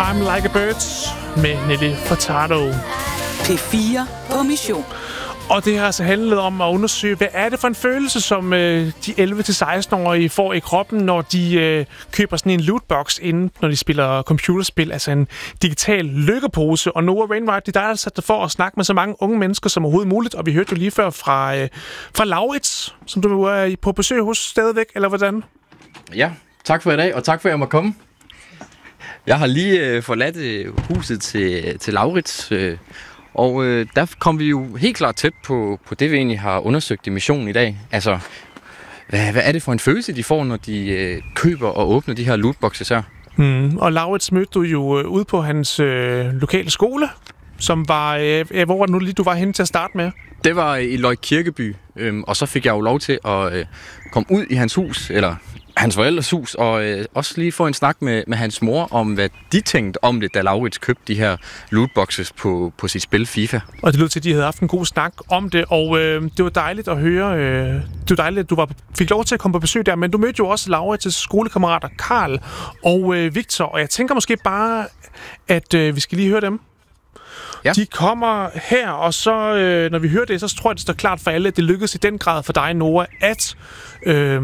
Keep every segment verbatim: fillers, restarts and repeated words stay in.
I'm Like a Bird med Nelly Furtado. P fire på mission. Og det har altså handlet om at undersøge, hvad er det for en følelse, som øh, de elleve til seksten-årige får i kroppen, når de øh, køber sådan en lootbox inden, når de spiller computerspil, altså en digital lykkepose. Og Noah Wainwright, det er dig, der har sat dig for at snakke med så mange unge mennesker som overhovedet muligt. Og vi hørte jo lige før fra, øh, fra Laurits, som du er på besøg hos stadigvæk, eller hvordan? Ja, tak for i dag, og tak for at jeg må komme. Jeg har lige øh, forladt øh, huset til, til Laurits, øh, og øh, der kom vi jo helt klart tæt på, på det, vi egentlig har undersøgt i missionen i dag. Altså, hvad, hvad er det for en følelse, de får, når de øh, køber og åbner de her lootboxes her? Mm. Og Laurits mødte du jo øh, ude på hans øh, lokale skole, som var, øh, hvor var det nu lige, du var henne til at starte med? Det var i Løg Kirkeby, øh, og så fik jeg jo lov til at øh, komme ud i hans hus, eller hans forældres hus, og øh, også lige få en snak med, med hans mor om, hvad de tænkte om det, da Laurits købte de her lootboxes på, på sit spil FIFA. Og det lød til, at de havde haft en god snak om det, og øh, det var dejligt at høre. Øh, det var dejligt, at du var, fik lov til at komme på besøg der, men du mødte jo også Laurits skolekammerater Karl og øh, Victor, og jeg tænker måske bare, at øh, vi skal lige høre dem. Ja. De kommer her, og så, øh, når vi hører det, så tror jeg, det står klart for alle, at det lykkedes i den grad for dig, Noah, at... Øh,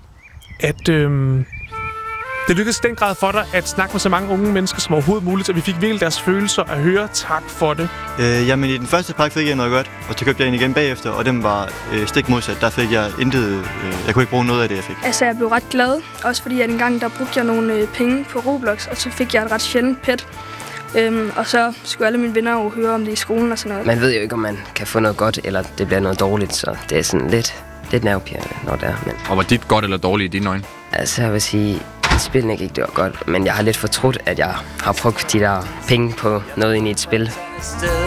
at øhm, det lykkedes i den grad for dig at snakke med så mange unge mennesker som overhovedet muligt, og vi fik virkelig deres følelser at høre. Tak for det. Øh, jamen i den første pakke fik jeg noget godt, og så købte jeg en igen bagefter, og den var øh, stik modsat. Der fik jeg intet, øh, jeg kunne ikke bruge noget af det, jeg fik. Altså jeg blev ret glad, også fordi at en gang der brugte jeg nogle øh, penge på Roblox, og så fik jeg et ret sjældent pet. Øhm, og så skulle alle mine venner jo høre om det i skolen og sådan noget. Man ved jo ikke, om man kan få noget godt, eller det bliver noget dårligt, så det er sådan lidt... lidt nervepirrende, når det er. Men... Og var dit godt eller dårligt i dine øjne? Altså, jeg vil sige, at spillene gik det var godt, men jeg har lidt fortrudt, at jeg har brugt de der penge på noget ind i et spil.